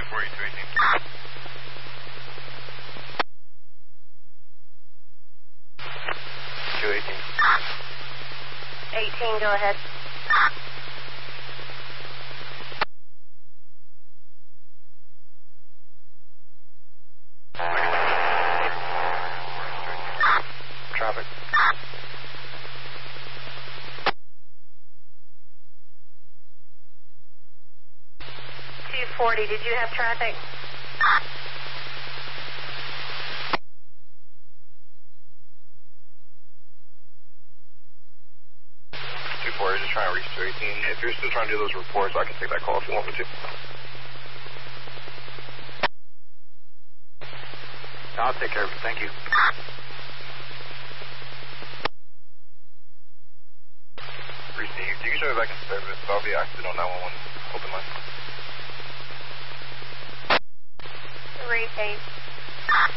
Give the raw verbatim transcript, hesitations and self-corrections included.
forty, two eighteen. two eighteen. eighteen, go ahead. Traffic. two forty, did you have traffic? two forty, just trying to reach two eighteen. If you're still trying to do those reports, I can take that call if you want me to. I'll take care of it. Thank you. Received. You can show me back in service. I'll be active on nine one one. Open line. Receive.